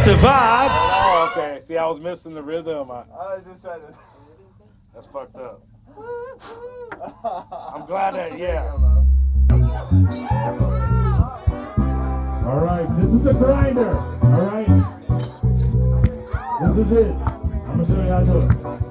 the vibe. Oh, okay. See, I was missing the rhythm. I was just trying to. That's fucked up. I'm glad that, yeah. All right, this is the grinder. All right, this is it. I'm gonna show you how to do it.